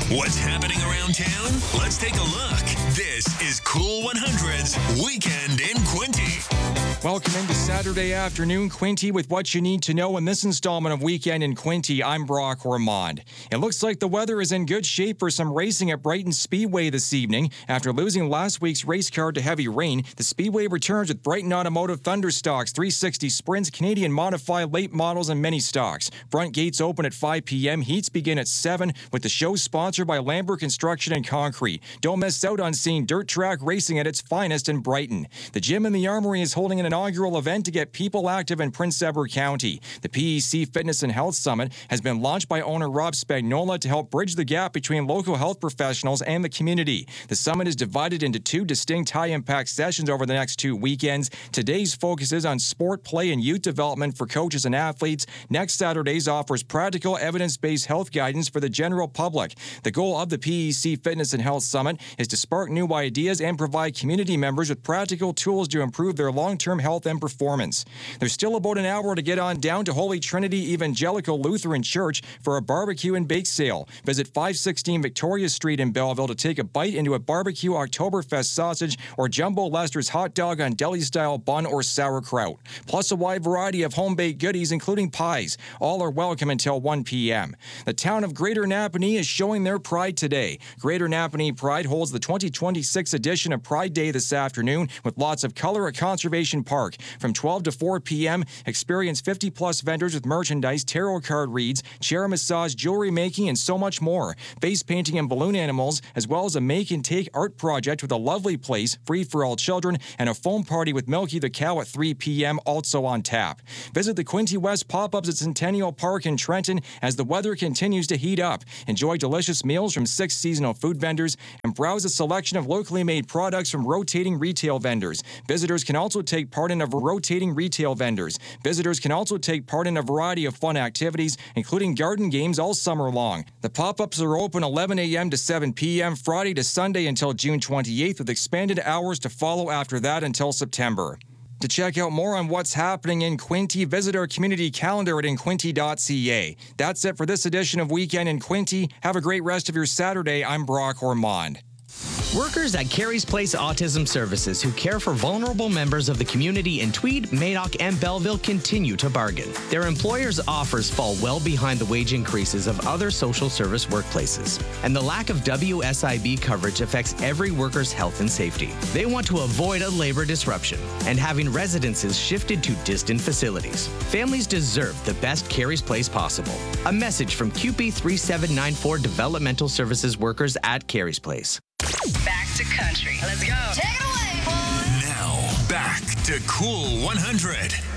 What's happening around town? Let's take a look. This is Cool 100's Weekend in Quinte. Welcome into Saturday afternoon, Quinte, with what you need to know in this installment of Weekend in Quinte. I'm Brock Ormond. It looks like the weather is in good shape for some racing at Brighton Speedway this evening. After losing last week's race card to heavy rain, the Speedway returns with Brighton Automotive Thunderstocks, 360 Sprints, Canadian Modified late models, and mini stocks. Front gates open at 5 p.m. Heats begin at 7, with the show sponsored by Lambert Construction and Concrete. Don't miss out on seeing dirt track racing at its finest in Brighton. The Gym in the Armory is holding an inaugural event to get people active in Prince Edward County. The PEC Fitness and Health Summit has been launched by owner Rob Spagnola to help bridge the gap between local health professionals and the community. The summit is divided into two distinct high-impact sessions over the next 2 weekends. Today's focus is on sport, play, and youth development for coaches and athletes. Next Saturday's offers practical, evidence-based health guidance for the general public. The goal of the PEC Fitness and Health Summit is to spark new ideas and provide community members with practical tools to improve their long-term health and performance. There's still about an hour to get on down to Holy Trinity Evangelical Lutheran Church for a barbecue and bake sale. Visit 516 Victoria Street in Belleville to take a bite into a barbecue Oktoberfest sausage or Jumbo Lester's hot dog on deli-style bun or sauerkraut. Plus a wide variety of home-baked goodies, including pies. All are welcome until 1 p.m. The town of Greater Napanee is showing their pride today. Greater Napanee Pride holds the 2026 edition of Pride Day this afternoon with lots of color at Conservation Park. From 12 to 4 p.m., experience 50-plus vendors with merchandise, tarot card reads, chair massage, jewelry making, and so much more. Face painting and balloon animals, as well as a make-and-take art project with a lovely place, free for all children, and a foam party with Milky the Cow at 3 p.m., also on tap. Visit the Quinte West pop-ups at Centennial Park in Trenton as the weather continues to heat up. Enjoy delicious meals from 6 seasonal food vendors and browse a selection of locally made products from rotating retail vendors. Visitors can also take part in a variety of fun activities, including garden games all summer long. The pop-ups are open 11 a.m. to 7 p.m. Friday to Sunday until June 28th, with expanded hours to follow after that until September. To check out more on what's happening in Quinte, visit our community calendar at inquinte.ca. That's it for this edition of Weekend in Quinte. Have a great rest of your Saturday. I'm Brock Ormond. Workers at Carey's Place Autism Services who care for vulnerable members of the community in Tweed, Madoc, and Belleville continue to bargain. Their employers' offers fall well behind the wage increases of other social service workplaces, and the lack of WSIB coverage affects every worker's health and safety. They want to avoid a labor disruption and having residences shifted to distant facilities. Families deserve the best Carey's Place possible. A message from QP 3794 Developmental Services Workers at Carey's Place. Back to country. Let's go. Take it away, boy. Now, back to Cool 100.